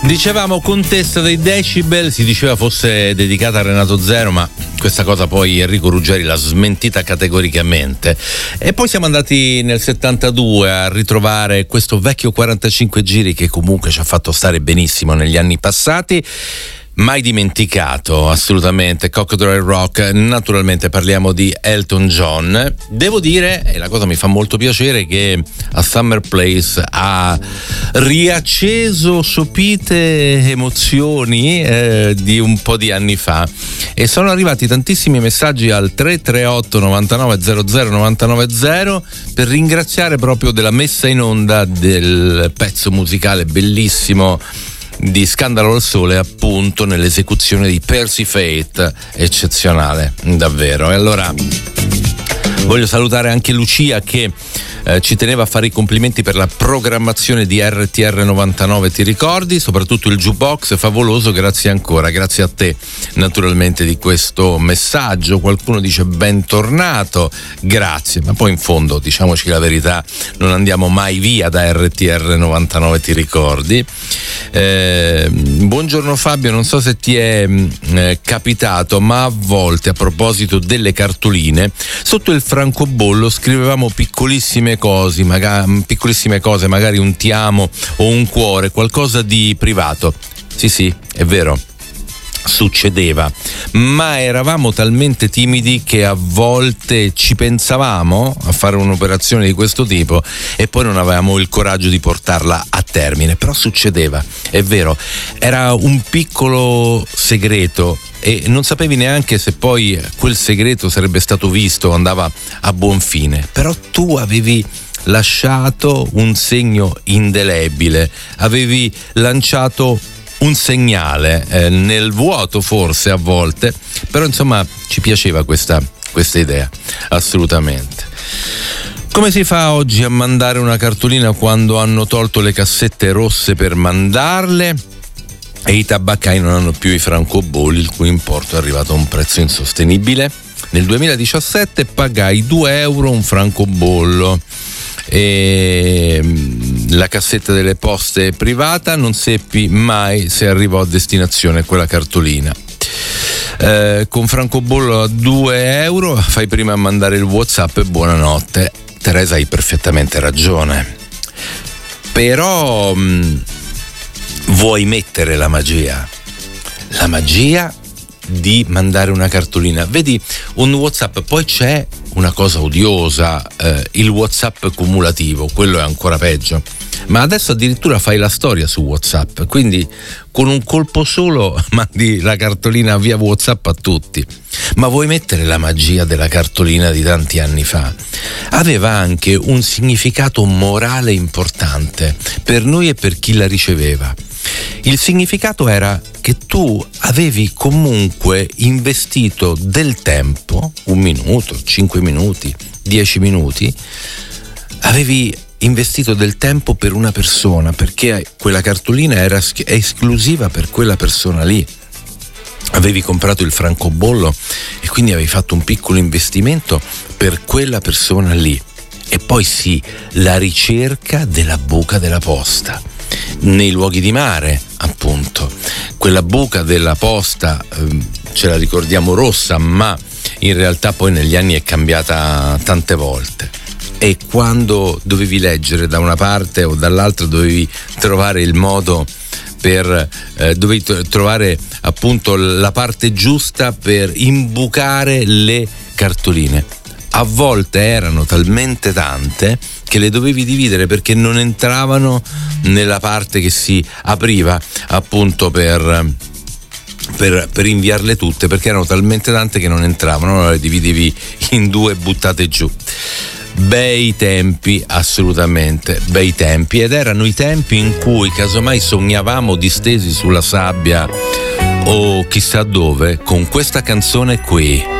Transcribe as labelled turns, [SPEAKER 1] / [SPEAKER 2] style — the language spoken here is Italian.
[SPEAKER 1] Dicevamo Contessa dei Decibel, si diceva fosse dedicata a Renato Zero, ma questa cosa poi Enrico Ruggeri l'ha smentita categoricamente. E poi siamo andati nel 72 a ritrovare questo vecchio 45 giri che comunque ci ha fatto stare benissimo negli anni passati. Mai dimenticato, assolutamente, Cocodrile Rock. Naturalmente parliamo di Elton John. Devo dire, e la cosa mi fa molto piacere, che a Summer Place ha riacceso sopite emozioni di un po' di anni fa, e sono arrivati tantissimi messaggi al 338 99 00 990 per ringraziare proprio della messa in onda del pezzo musicale bellissimo di Scandalo al Sole, appunto nell'esecuzione di Percy Faith, eccezionale davvero. E allora voglio salutare anche Lucia che ci teneva a fare i complimenti per la programmazione di RTR 99, ti ricordi? Soprattutto il jukebox favoloso, grazie ancora, grazie a te naturalmente di questo messaggio. Qualcuno dice bentornato, grazie, ma poi in fondo diciamoci la verità, non andiamo mai via da RTR 99, ti ricordi? Buongiorno Fabio, non so se ti è capitato, ma a volte a proposito delle cartoline sotto il francobollo scrivevamo piccolissime cose, magari un ti amo o un cuore, qualcosa di privato. Sì, è vero, succedeva, ma eravamo talmente timidi che a volte ci pensavamo a fare un'operazione di questo tipo e poi non avevamo il coraggio di portarla a termine. Però succedeva, è vero, era un piccolo segreto e non sapevi neanche se poi quel segreto sarebbe stato visto o andava a buon fine, però tu avevi lasciato un segno indelebile, avevi lanciato un segnale nel vuoto, forse a volte, però insomma ci piaceva questa idea, assolutamente. Come si fa oggi a mandare una cartolina quando hanno tolto le cassette rosse per mandarle e i tabaccai non hanno più i francobolli, il cui importo è arrivato a un prezzo insostenibile? Nel 2017 pagai 2 euro un francobollo e la cassetta delle poste privata, non seppi mai se arrivò a destinazione quella cartolina. Con francobollo a 2 euro fai prima a mandare il WhatsApp e buonanotte. Teresa, hai perfettamente ragione, però vuoi mettere la magia di mandare una cartolina? Vedi, un WhatsApp, poi c'è una cosa odiosa, il WhatsApp cumulativo, quello è ancora peggio, ma adesso addirittura fai la storia su WhatsApp, quindi con un colpo solo mandi la cartolina via WhatsApp a tutti. Ma vuoi mettere la magia della cartolina di tanti anni fa? Aveva anche un significato morale importante per noi e per chi la riceveva. Il significato era che tu avevi comunque investito del tempo, 1 minuto, 5 minuti, 10 minuti, avevi investito del tempo per una persona, perché quella cartolina era esclusiva per quella persona lì. Avevi comprato il francobollo e quindi avevi fatto un piccolo investimento per quella persona lì. E poi sì, la ricerca della buca della posta nei luoghi di mare, appunto. Quella buca della posta ce la ricordiamo rossa, ma in realtà poi negli anni è cambiata tante volte. E quando dovevi leggere da una parte o dall'altra dovevi trovare il modo dovevi trovare appunto la parte giusta per imbucare le cartoline. A volte erano talmente tante che le dovevi dividere perché non entravano nella parte che si apriva appunto per inviarle tutte, perché erano talmente tante che non entravano, allora le dividevi in 2 buttate giù. Bei tempi, assolutamente bei tempi, ed erano i tempi in cui casomai sognavamo distesi sulla sabbia o chissà dove con questa canzone qui.